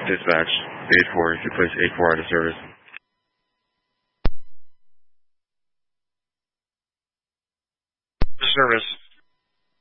Dispatch, 8-4, you can place 8-4 out of service. Service.